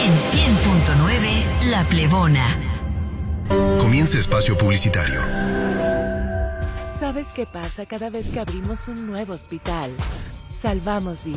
En 100.9 La Plebona. Comienza espacio publicitario. ¿Sabes qué pasa cada vez que abrimos un nuevo hospital? Salvamos vidas.